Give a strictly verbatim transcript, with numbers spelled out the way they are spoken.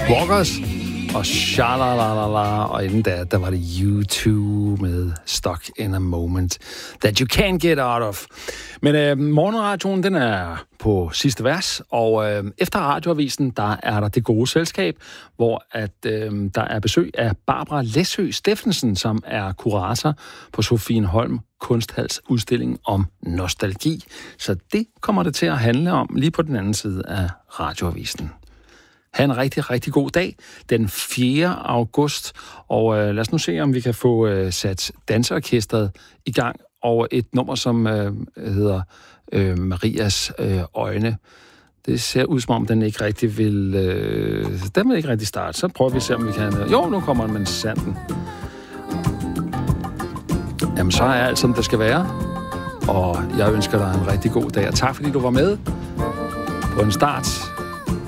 Walkers og Sha-la-la-la-la, og inden da, der var det U to med Stuck in a Moment That You Can't Get Out Of. Men øh, morgenradioen, den er på sidste vers, og øh, efter radioavisen, der er der det gode selskab, hvor at, øh, der er besøg af Barbara Læsø Steffensen, som er kurator på Sofienholm Kunsthals udstilling om nostalgi. Så det kommer det til at handle om lige på den anden side af radioavisen. Ha' en rigtig, rigtig god dag den fjerde august, og øh, lad os nu se, om vi kan få øh, sat danseorkestret i gang over et nummer, som øh, hedder øh, Marias øh, øjne. Det ser ud som om, den ikke rigtig vil... Øh, den vil ikke rigtig starte. Så prøver vi at se, om vi kan... Jo, nu kommer den med sanden. Jamen, så er alt, som det skal være. Og jeg ønsker dig en rigtig god dag, og tak fordi du var med på en start